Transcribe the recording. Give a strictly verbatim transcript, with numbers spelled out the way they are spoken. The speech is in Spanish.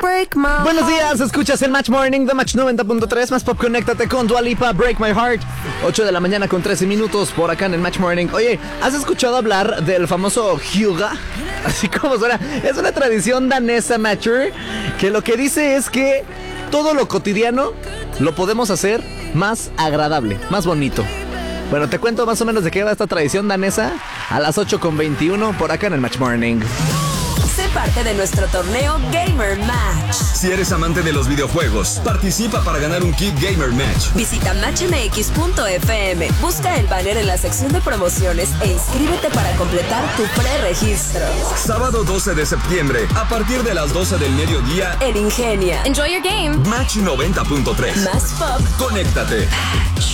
Break my heart. Buenos días, escuchas el Match Morning de Match noventa punto tres. Más pop, conéctate con Dua Lipa, Break My Heart. ocho de la mañana con trece minutos por acá en el Match Morning. Oye, ¿has escuchado hablar del famoso Hygge? Así como suena. Es una tradición danesa, Matcher, que lo que dice es que todo lo cotidiano lo podemos hacer más agradable, más bonito. Bueno, te cuento más o menos de qué va esta tradición danesa a las ocho con veintiuno por acá en el Match Morning. Sé parte de nuestro torneo Gamer Match. Si eres amante de los videojuegos, participa para ganar un kit Gamer Match. Visita match m x punto f m, busca el banner en la sección de promociones e inscríbete para completar tu preregistro. Sábado doce de septiembre, a partir de las doce del mediodía, en Ingenia. Enjoy your game. Match noventa punto tres. Más pop. Conéctate.